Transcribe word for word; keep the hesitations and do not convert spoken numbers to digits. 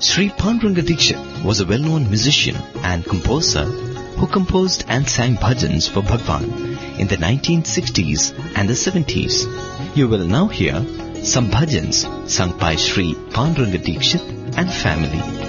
Sri Panduranga Dikshit was a well-known musician and composer who composed and sang bhajans for Bhagwan in the nineteen sixties and the seventies. You will now hear some bhajans sung by Sri Panduranga Dikshit and family.